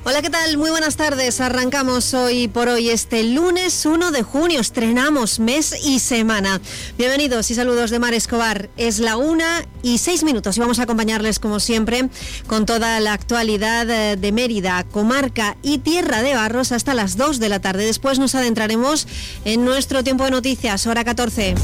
Hola, ¿qué tal? Muy buenas tardes. Arrancamos hoy por hoy este lunes 1 de junio. Estrenamos mes y semana. Bienvenidos y saludos de Mar Escobar. Es la 1:06 y vamos a acompañarles como siempre con toda la actualidad de Mérida, comarca y Tierra de Barros hasta las 2 de la tarde. Después nos adentraremos en nuestro tiempo de noticias, hora 14.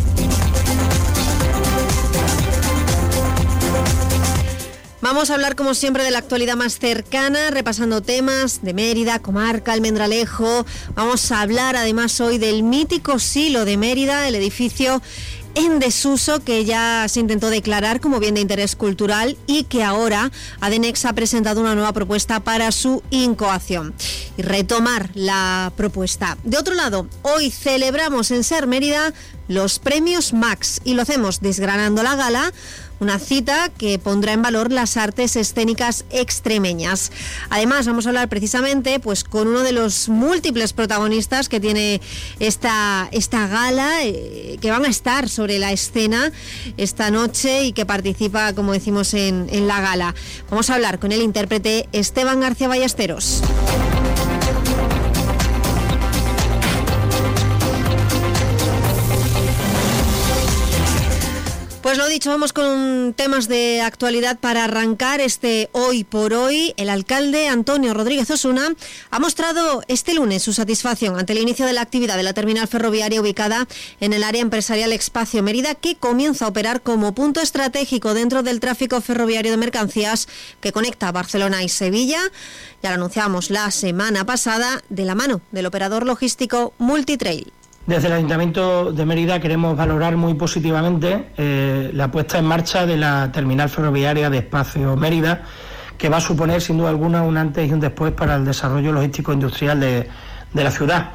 Vamos a hablar como siempre de la actualidad más cercana, repasando temas de Mérida, comarca, Almendralejo. Vamos a hablar además hoy del mítico Silo de Mérida, el edificio en desuso que ya se intentó declarar como bien de interés cultural y que ahora Adenex ha presentado una nueva propuesta para su incoación y retomar la propuesta. De otro lado, hoy celebramos en Ser Mérida los premios Max y lo hacemos desgranando la gala, una cita que pondrá en valor las artes escénicas extremeñas. Además, vamos a hablar precisamente pues con uno de los múltiples protagonistas que tiene esta gala, que van a estar sobre la escena esta noche y que participa, como decimos, en la gala. Vamos a hablar con el intérprete Esteban García Ballesteros. Pues lo dicho, vamos con temas de actualidad para arrancar este Hoy por Hoy. El alcalde Antonio Rodríguez Osuna ha mostrado este lunes su satisfacción ante el inicio de la actividad de la terminal ferroviaria ubicada en el área empresarial Espacio Mérida, que comienza a operar como punto estratégico dentro del tráfico ferroviario de mercancías que conecta Barcelona y Sevilla. Ya lo anunciamos la semana pasada de la mano del operador logístico Multitrail. Desde el Ayuntamiento de Mérida queremos valorar muy positivamente la puesta en marcha de la terminal ferroviaria de Espacio Mérida, que va a suponer sin duda alguna un antes y un después para el desarrollo logístico industrial de la ciudad.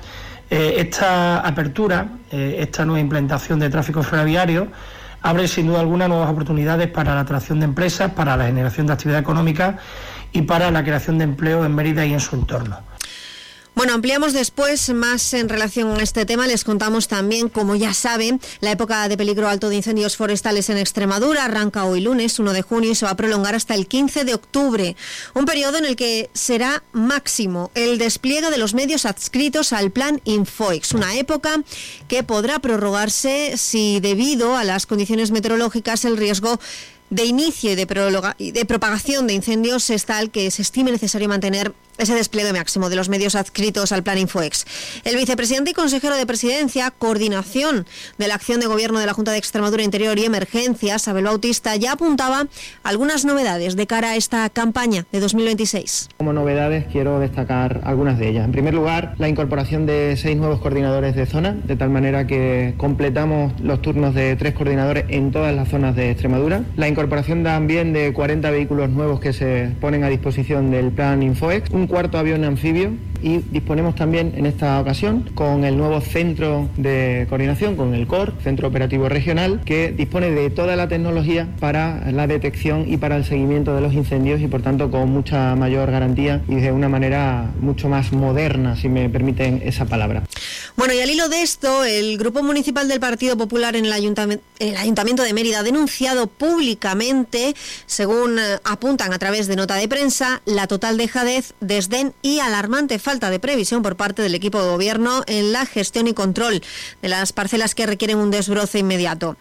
Esta apertura, esta nueva implantación de tráfico ferroviario, abre sin duda alguna nuevas oportunidades para la atracción de empresas, para la generación de actividad económica y para la creación de empleo en Mérida y en su entorno. Bueno, ampliamos después más en relación a este tema. Les contamos también, como ya saben, la época de peligro alto de incendios forestales en Extremadura arranca hoy lunes 1 de junio y se va a prolongar hasta el 15 de octubre. Un periodo en el que será máximo el despliegue de los medios adscritos al plan Infoex. Una época que podrá prorrogarse si, debido a las condiciones meteorológicas, el riesgo de inicio y de propagación de incendios es tal que se estime necesario mantener ese despliegue máximo de los medios adscritos al plan Infoex. El vicepresidente y consejero de Presidencia, Coordinación de la Acción de Gobierno de la Junta de Extremadura Interior y Emergencias, Abel Bautista, ya apuntaba algunas novedades de cara a esta campaña de 2026. Como novedades quiero destacar algunas de ellas. En primer lugar, la incorporación de 6 nuevos coordinadores de zona, de tal manera que completamos los turnos de 3 coordinadores en todas las zonas de Extremadura. La incorporación también de 40 vehículos nuevos que se ponen a disposición del plan Infoex, un cuarto avión anfibio y disponemos también en esta ocasión con el nuevo centro de coordinación, con el COR, Centro Operativo Regional, que dispone de toda la tecnología para la detección y para el seguimiento de los incendios y por tanto con mucha mayor garantía y de una manera mucho más moderna, si me permiten esa palabra. Bueno, y al hilo de esto, el Grupo Municipal del Partido Popular en el Ayuntamiento de Mérida ha denunciado públicamente, según apuntan a través de nota de prensa, la total dejadez, desdén y alarmante falta de previsión por parte del equipo de gobierno en la gestión y control de las parcelas que requieren un desbroce inmediato.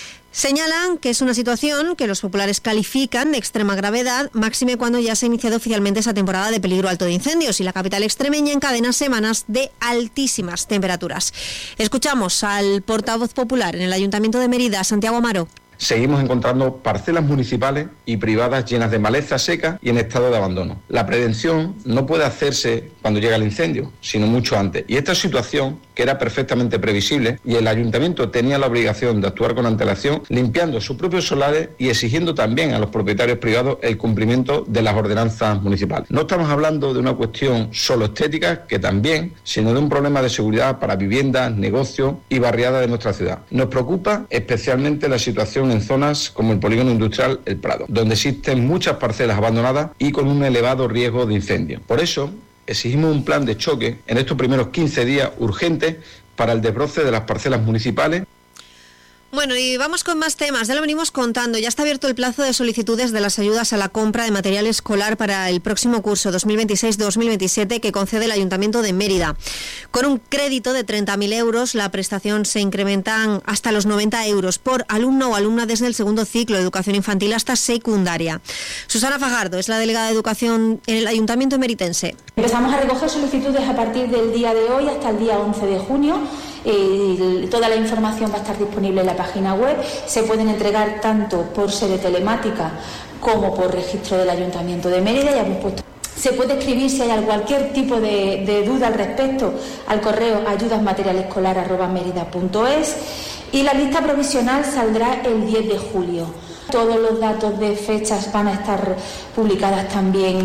Señalan que es una situación que los populares califican de extrema gravedad, máxime cuando ya se ha iniciado oficialmente esa temporada de peligro alto de incendios y la capital extremeña encadena semanas de altísimas temperaturas. Escuchamos al portavoz popular en el Ayuntamiento de Mérida, Santiago Amaro. Seguimos encontrando parcelas municipales y privadas llenas de maleza seca y en estado de abandono. La prevención no puede hacerse cuando llega el incendio, sino mucho antes. Y esta situación, que era perfectamente previsible, y el ayuntamiento tenía la obligación de actuar con antelación, limpiando sus propios solares y exigiendo también a los propietarios privados el cumplimiento de las ordenanzas municipales. No estamos hablando de una cuestión solo estética, que también, sino de un problema de seguridad para viviendas, negocios y barriadas de nuestra ciudad. Nos preocupa especialmente la situación en zonas como el polígono industrial El Prado, donde existen muchas parcelas abandonadas y con un elevado riesgo de incendio. Por eso, exigimos un plan de choque en estos primeros 15 días urgente para el desbroce de las parcelas municipales. Bueno, y vamos con más temas, ya lo venimos contando. Ya está abierto el plazo de solicitudes de las ayudas a la compra de material escolar para el próximo curso 2026-2027 que concede el Ayuntamiento de Mérida. Con un crédito de 30.000 euros, la prestación se incrementa hasta los 90 euros por alumno o alumna desde el segundo ciclo de educación infantil hasta secundaria. Susana Fajardo es la delegada de Educación en el Ayuntamiento meritense. Empezamos a recoger solicitudes a partir del día de hoy hasta el día 11 de junio. Toda la información va a estar disponible en la página web. Se pueden entregar tanto por sede telemática como por registro del Ayuntamiento de Mérida. Ya hemos puesto. Se puede escribir si hay cualquier tipo de duda al respecto al correo ayudasmaterialescolar@merida.es y la lista provisional saldrá el 10 de julio. Todos los datos de fechas van a estar publicadas también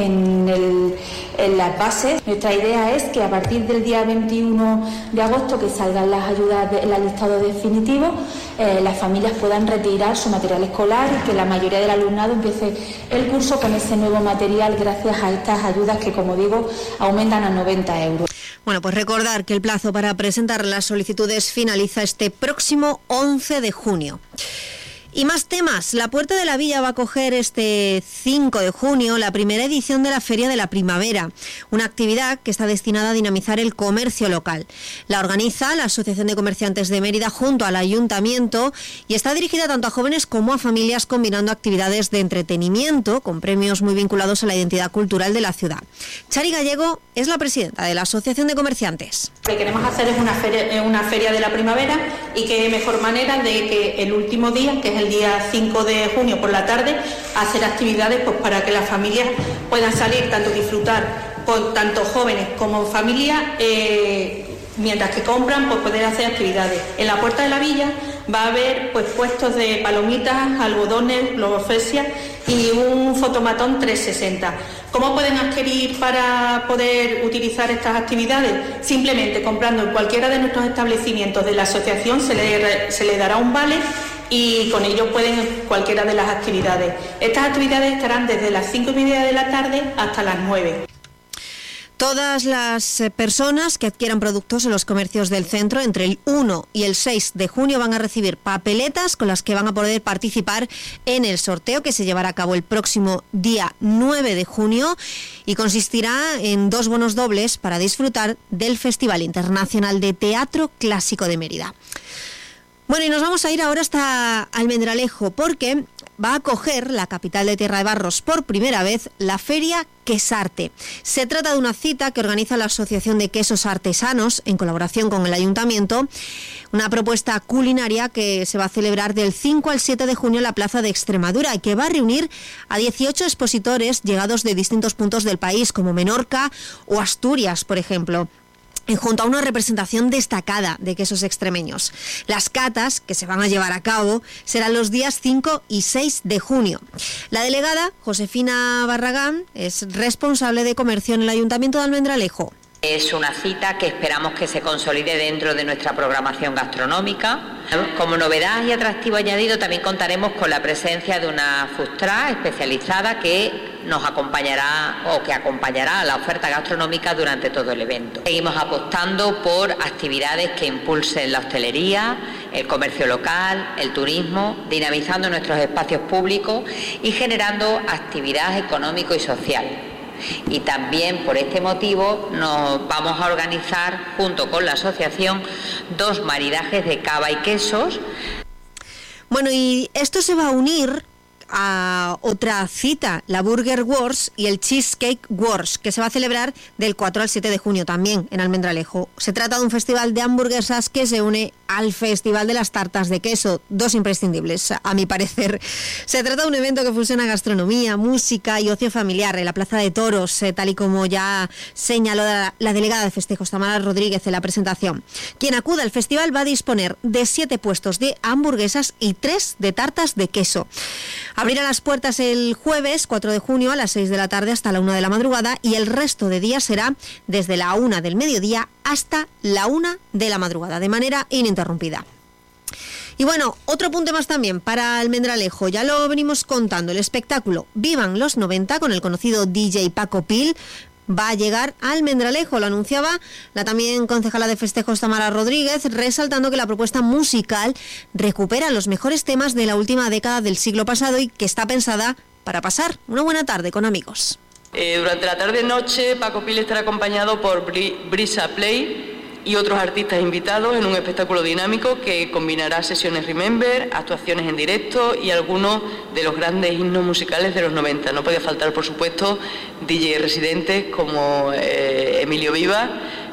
en las bases. Nuestra idea es que a partir del día 21 de agosto, que salgan las ayudas del listado definitivo, las familias puedan retirar su material escolar y que la mayoría del alumnado empiece el curso con ese nuevo material gracias a estas ayudas que, como digo, aumentan a 90 euros. Bueno, pues recordar que el plazo para presentar las solicitudes finaliza este próximo 11 de junio. Y más temas. La Puerta de la Villa va a acoger este 5 de junio la primera edición de la Feria de la Primavera, una actividad que está destinada a dinamizar el comercio local. La organiza la Asociación de Comerciantes de Mérida junto al Ayuntamiento y está dirigida tanto a jóvenes como a familias, combinando actividades de entretenimiento con premios muy vinculados a la identidad cultural de la ciudad. Chari Gallego es la presidenta de la Asociación de Comerciantes. Lo que queremos hacer es una feria de la primavera y qué mejor manera de que el último día, que es el día 5 de junio por la tarde, hacer actividades pues para que las familias puedan salir, tanto disfrutar, con tanto jóvenes como familias, mientras que compran, pues poder hacer actividades. En la Puerta de la Villa va a haber pues puestos de palomitas, algodones, globofesia y un fotomatón 360. ¿Cómo pueden adquirir para poder utilizar estas actividades? Simplemente comprando en cualquiera de nuestros establecimientos de la asociación se le dará un vale y con ello pueden cualquiera de las actividades. Estas actividades estarán desde las 5:30 de la tarde hasta las 9. Todas las personas que adquieran productos en los comercios del centro entre el 1 y el 6 de junio van a recibir papeletas con las que van a poder participar en el sorteo que se llevará a cabo el próximo día 9 de junio y consistirá en 2 bonos dobles para disfrutar del Festival Internacional de Teatro Clásico de Mérida. Bueno, y nos vamos a ir ahora hasta Almendralejo porque va a acoger la capital de Tierra de Barros por primera vez la Feria Quesarte. Se trata de una cita que organiza la Asociación de Quesos Artesanos en colaboración con el Ayuntamiento, una propuesta culinaria que se va a celebrar del 5 al 7 de junio en la Plaza de Extremadura y que va a reunir a 18 expositores llegados de distintos puntos del país, como Menorca o Asturias, por ejemplo, junto a una representación destacada de quesos extremeños. Las catas, que se van a llevar a cabo, serán los días 5 y 6 de junio. La delegada, Josefina Barragán, es responsable de comercio en el Ayuntamiento de Almendralejo. Es una cita que esperamos que se consolide dentro de nuestra programación gastronómica. Como novedad y atractivo añadido, también contaremos con la presencia de una food truck especializada que nos acompañará o que acompañará a la oferta gastronómica durante todo el evento. Seguimos apostando por actividades que impulsen la hostelería, el comercio local, el turismo, dinamizando nuestros espacios públicos y generando actividad económico y social. Y también por este motivo nos vamos a organizar junto con la asociación 2 maridajes de cava y quesos. Bueno, y esto se va a unir a otra cita, la Burger Wars y el Cheesecake Wars, que se va a celebrar del 4 al 7 de junio también en Almendralejo. Se trata de un festival de hamburguesas que se une al Festival de las Tartas de Queso, 2 imprescindibles, a mi parecer. Se trata de un evento que fusiona gastronomía, música y ocio familiar en la Plaza de Toros, tal y como ya señaló la delegada de festejos, Tamara Rodríguez, en la presentación. Quien acuda al festival va a disponer de 7 puestos de hamburguesas y 3 de tartas de queso. Abrirá las puertas el jueves 4 de junio a las 6 de la tarde hasta la 1 de la madrugada y el resto de días será desde la 1 del mediodía hasta la 1 de la madrugada, de manera ininterrumpida. Y bueno, otro punto más también para Almendralejo, ya lo venimos contando, el espectáculo Vivan los 90 con el conocido DJ Paco Pil va a llegar a Almendralejo. Lo anunciaba la también concejala de festejos Tamara Rodríguez, resaltando que la propuesta musical recupera los mejores temas de la última década del siglo pasado y que está pensada para pasar una buena tarde con amigos. Durante la tarde-noche, Paco Pil estará acompañado por Brisa Play y otros artistas invitados en un espectáculo dinámico que combinará sesiones Remember, actuaciones en directo y algunos de los grandes himnos musicales de los 90. No podía faltar, por supuesto, DJ residentes como Emilio Viva.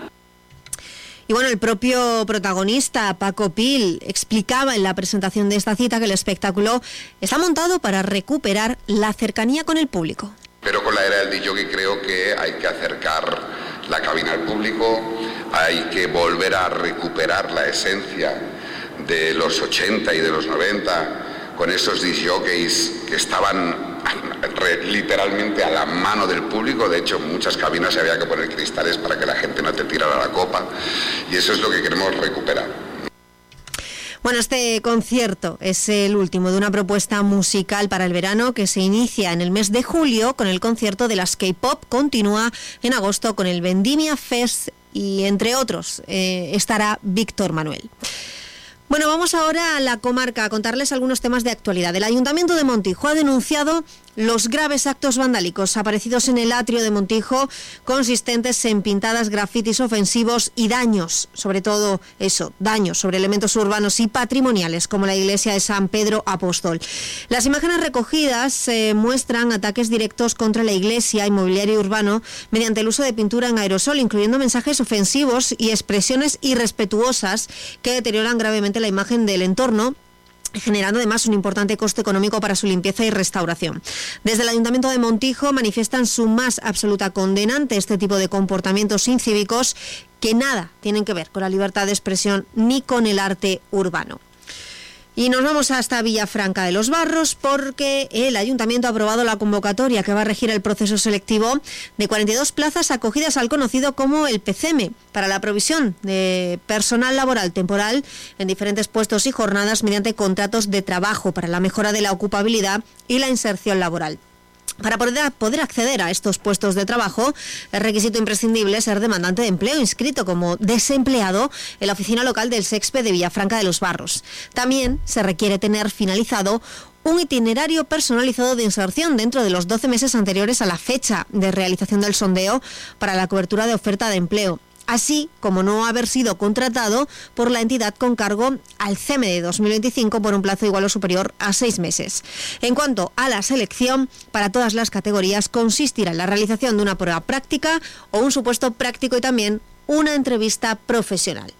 Y bueno, el propio protagonista, Paco Pil, explicaba en la presentación de esta cita que el espectáculo está montado para recuperar la cercanía con el público. Pero con la era del DJ creo que hay que acercar la cabina al público, hay que volver a recuperar la esencia de los 80 y de los 90 con esos discjockeys que estaban literalmente a la mano del público. De hecho, en muchas cabinas había que poner cristales para que la gente no te tirara la copa, y eso es lo que queremos recuperar. Bueno, este concierto es el último de una propuesta musical para el verano que se inicia en el mes de julio con el concierto de las K-Pop, continúa en agosto con el Vendimia Fest y entre otros estará Víctor Manuel. Bueno, vamos ahora a la comarca a contarles algunos temas de actualidad. El Ayuntamiento de Montijo ha denunciado los graves actos vandálicos aparecidos en el atrio de Montijo, consistentes en pintadas, grafitis ofensivos y daños, sobre todo eso, daños sobre elementos urbanos y patrimoniales, como la iglesia de San Pedro Apóstol. Las imágenes recogidas muestran ataques directos contra la iglesia y mobiliario urbano mediante el uso de pintura en aerosol, incluyendo mensajes ofensivos y expresiones irrespetuosas que deterioran gravemente la imagen del entorno, generando además un importante coste económico para su limpieza y restauración. Desde el Ayuntamiento de Montijo manifiestan su más absoluta condena ante este tipo de comportamientos incívicos que nada tienen que ver con la libertad de expresión ni con el arte urbano. Y nos vamos hasta Villafranca de los Barros porque el Ayuntamiento ha aprobado la convocatoria que va a regir el proceso selectivo de 42 plazas acogidas al conocido como el PCM para la provisión de personal laboral temporal en diferentes puestos y jornadas mediante contratos de trabajo para la mejora de la ocupabilidad y la inserción laboral. Para poder acceder a estos puestos de trabajo, el requisito imprescindible es ser demandante de empleo inscrito como desempleado en la oficina local del SEXPE de Villafranca de los Barros. También se requiere tener finalizado un itinerario personalizado de inserción dentro de los 12 meses anteriores a la fecha de realización del sondeo para la cobertura de oferta de empleo, así como no haber sido contratado por la entidad con cargo al CEME de 2025 por un plazo igual o superior a 6 meses. En cuanto a la selección, para todas las categorías consistirá en la realización de una prueba práctica o un supuesto práctico y también una entrevista profesional.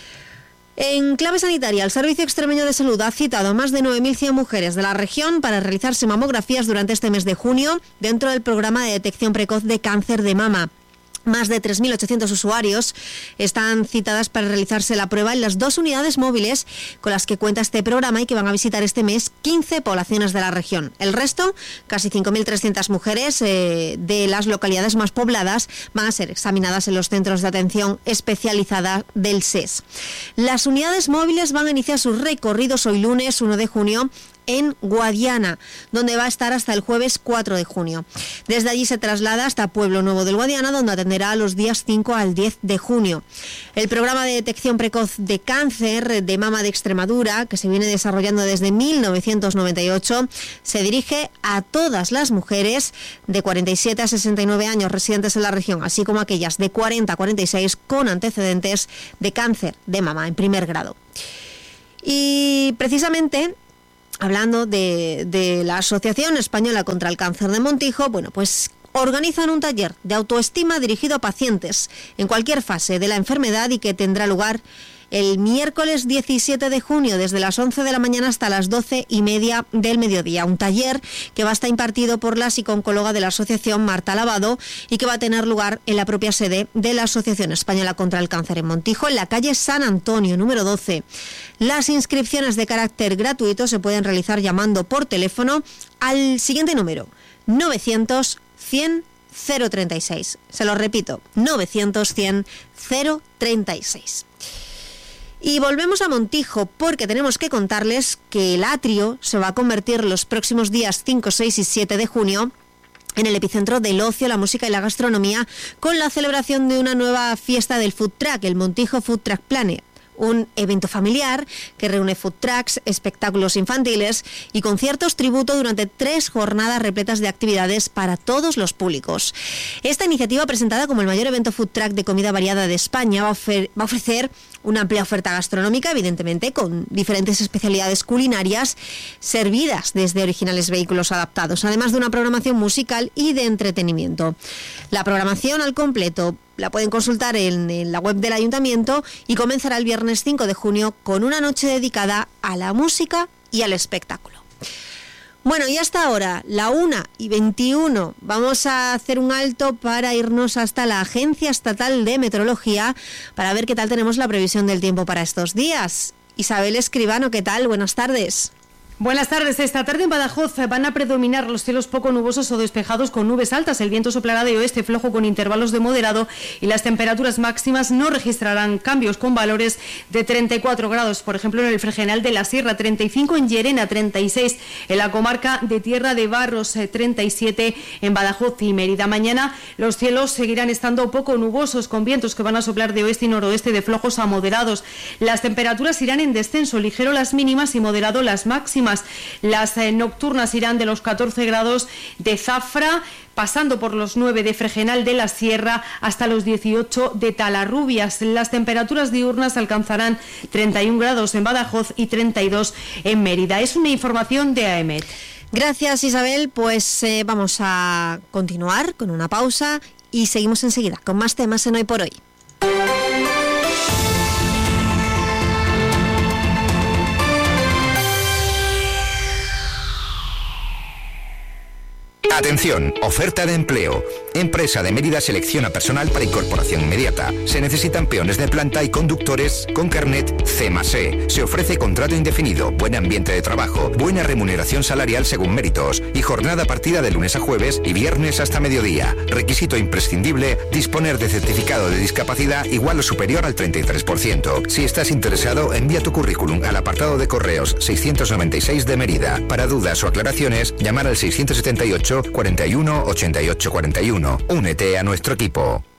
En clave sanitaria, el Servicio Extremeño de Salud ha citado a más de 9.100 mujeres de la región para realizarse mamografías durante este mes de junio dentro del programa de detección precoz de cáncer de mama. Más de 3.800 usuarios están citadas para realizarse la prueba en las 2 unidades móviles con las que cuenta este programa y que van a visitar este mes 15 poblaciones de la región. El resto, casi 5.300 mujeres de las localidades más pobladas, van a ser examinadas en los centros de atención especializada del SES. Las unidades móviles van a iniciar sus recorridos hoy lunes 1 de junio en Guadiana, donde va a estar hasta el jueves 4 de junio. Desde allí se traslada hasta Pueblo Nuevo del Guadiana, donde atenderá los días 5 al 10 de junio. El programa de detección precoz de cáncer de mama de Extremadura, que se viene desarrollando desde 1998, se dirige a todas las mujeres de 47 a 69 años residentes en la región, así como aquellas de 40 a 46 con antecedentes de cáncer de mama en primer grado. Y precisamente, hablando de la Asociación Española contra el Cáncer de Montijo, bueno, pues organizan un taller de autoestima dirigido a pacientes en cualquier fase de la enfermedad y que tendrá lugar el miércoles 17 de junio desde las 11 de la mañana hasta las 12:30 del mediodía. Un taller que va a estar impartido por la psicóloga de la asociación, Marta Lavado, y que va a tener lugar en la propia sede de la Asociación Española contra el Cáncer en Montijo, en la calle San Antonio, número 12. Las inscripciones de carácter gratuito se pueden realizar llamando por teléfono al siguiente número: 900 100 036. Se lo repito, 900 100 036. Y volvemos a Montijo porque tenemos que contarles que el atrio se va a convertir los próximos días 5, 6 y 7 de junio en el epicentro del ocio, la música y la gastronomía, con la celebración de una nueva fiesta del Food Truck, el Montijo Food Truck Planet. Un evento familiar que reúne food trucks, espectáculos infantiles y conciertos tributo durante 3 jornadas repletas de actividades para todos los públicos. Esta iniciativa, presentada como el mayor evento food truck de comida variada de España, va a ofrecer una amplia oferta gastronómica, evidentemente, con diferentes especialidades culinarias servidas desde originales vehículos adaptados, además de una programación musical y de entretenimiento. La programación al completo la pueden consultar en la web del Ayuntamiento y comenzará el viernes 5 de junio con una noche dedicada a la música y al espectáculo. Bueno, y hasta ahora, la 1:21, vamos a hacer un alto para irnos hasta la Agencia Estatal de Meteorología para ver qué tal tenemos la previsión del tiempo para estos días. Isabel Escribano, ¿qué tal? Buenas tardes. Buenas tardes. Esta tarde en Badajoz van a predominar los cielos poco nubosos o despejados con nubes altas. El viento soplará de oeste flojo con intervalos de moderado y las temperaturas máximas no registrarán cambios, con valores de 34 grados, por ejemplo en el Fregenal de la Sierra, 35 en Llerena, 36 en la comarca de Tierra de Barros, 37 en Badajoz y Mérida. Mañana los cielos seguirán estando poco nubosos con vientos que van a soplar de oeste y noroeste de flojos a moderados. Las temperaturas irán en descenso, ligero las mínimas y moderado las máximas. Las nocturnas irán de los 14 grados de Zafra, pasando por los 9 de Fregenal de la Sierra hasta los 18 de Talarrubias. Las temperaturas diurnas alcanzarán 31 grados en Badajoz y 32 en Mérida. Es una información de AEMET. Gracias, Isabel. Pues vamos a continuar con una pausa y seguimos enseguida con más temas en Hoy por Hoy. Atención, oferta de empleo. Empresa de Mérida selecciona personal para incorporación inmediata. Se necesitan peones de planta y conductores con carnet C+E. Se ofrece contrato indefinido, buen ambiente de trabajo, buena remuneración salarial según méritos y jornada partida de lunes a jueves y viernes hasta mediodía. Requisito imprescindible, disponer de certificado de discapacidad igual o superior al 33%. Si estás interesado, envía tu currículum al apartado de correos 696 de Mérida. Para dudas o aclaraciones, llamar al 678 41 88 41. Únete a nuestro equipo.